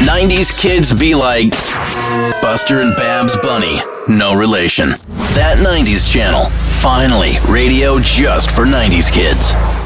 90s kids be like Buster and Babs Bunny. No relation. That 90s channel. Finally, radio just for 90s kids.